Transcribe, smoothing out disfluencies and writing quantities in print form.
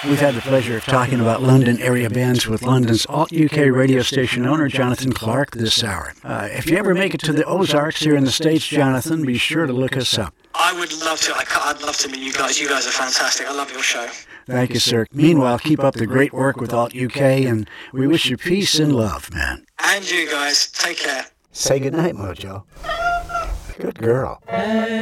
We've had the pleasure of talking about London area bands with London's Alt-UK radio station owner, Jonathan Clark, this hour. If you ever make it to the Ozarks here in the States, Jonathan, be sure to look us up. I would love to. I'd love to meet you guys. You guys are fantastic. I love your show. Thank you, sir. Meanwhile, keep up the great work with Alt-UK, and we wish you peace and love, man. And you guys. Take care. Say goodnight, Mojo. Good girl.